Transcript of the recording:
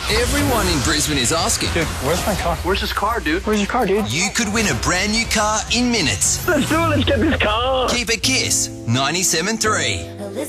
Everyone in Brisbane is asking. Dude, where's my car? Where's his car, dude? Where's your car, dude? You could win a brand new car in minutes. Let's do it. Let's get this car. Keep it Kiss 97.3.